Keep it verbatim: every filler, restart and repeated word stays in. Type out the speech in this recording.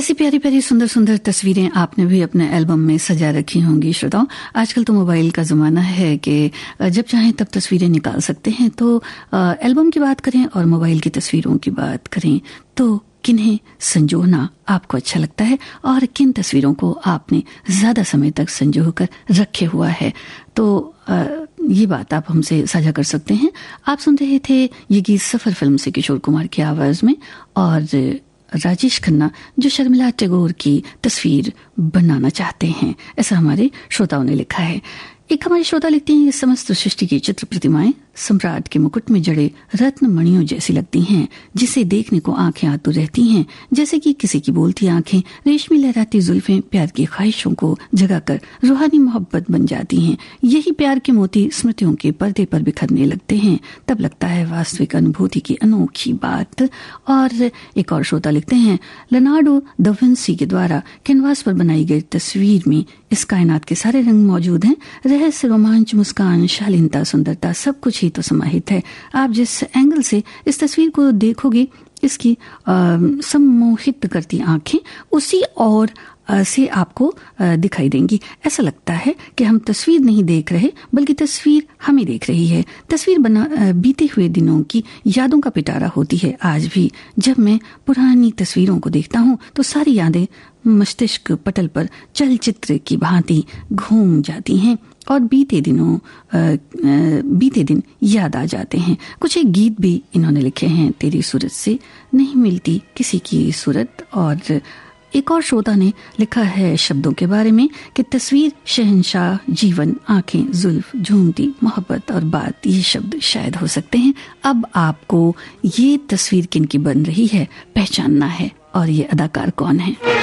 ऐसी प्यारी प्यारी सुंदर सुंदर तस्वीरें आपने भी अपने एल्बम में सजा रखी होंगी श्रोताओं। आजकल तो मोबाइल का ज़माना है कि जब चाहें तब तस्वीरें निकाल सकते हैं। तो एल्बम की बात करें और मोबाइल की तस्वीरों की बात करें तो किन्हें संजोना आपको अच्छा लगता है और किन तस्वीरों को आपने ज़्यादा समय तक संजो कर रखे हुआ है, तो आ, ये बात आप हमसे साझा कर सकते हैं। आप सुन रहे थे ये गीत सफर फिल्म से किशोर कुमार की आवाज में और राजेश खन्ना जो शर्मिला टैगोर की तस्वीर बनाना चाहते हैं, ऐसा हमारे श्रोताओं ने लिखा है। एक हमारे श्रोता लिखते हैं, ये समस्त सृष्टि की चित्र प्रतिमाएं सम्राट के मुकुट में जड़े रत्न मणियों जैसी लगती हैं, जिसे देखने को आंखें आतुर रहती हैं, जैसे कि किसी की बोलती आंखें, रेशमी लहराती जुल्फें प्यार की ख्वाहिशों को जगाकर रूहानी मोहब्बत बन जाती हैं। यही प्यार के मोती स्मृतियों के पर्दे पर बिखरने लगते हैं, तब लगता है वास्तविक अनुभूति की अनोखी बात। और एक और श्रोता लिखते हैं, लियोनार्डो दा विंसी के द्वारा कैनवास पर बनाई गई तस्वीर में इस कायनात के सारे रंग मौजूद हैं, रहस्य, रोमांच, मुस्कान, शालीनता, सुंदरता, सब कुछ ही तो समाहित है। आप जिस एंगल से इस तस्वीर को देखोगे, इसकी सम्मोहित करती आंखें उसी और से आपको दिखाई देंगी। ऐसा लगता है कि हम तस्वीर नहीं देख रहे बल्कि तस्वीर हमें देख रही है। तस्वीर बना बीते हुए दिनों की यादों का पिटारा होती है। आज भी जब मैं पुरानी तस्वीरों को देखता हूँ तो सारी यादें मस्तिष्क पटल पर चलचित्र की भांति घूम जाती हैं और बीते दिनों बीते दिन याद आ जाते हैं। कुछ एक गीत भी इन्होंने लिखे हैं, तेरी सूरत से नहीं मिलती किसी की सूरत। और एक और श्रोता ने लिखा है शब्दों के बारे में कि तस्वीर, शहंशाह, जीवन, आंखें, जुल्फ, झूमती मोहब्बत और बात, ये शब्द शायद हो सकते हैं। अब आपको ये तस्वीर किन की बन रही है पहचानना है और ये अदाकार कौन है।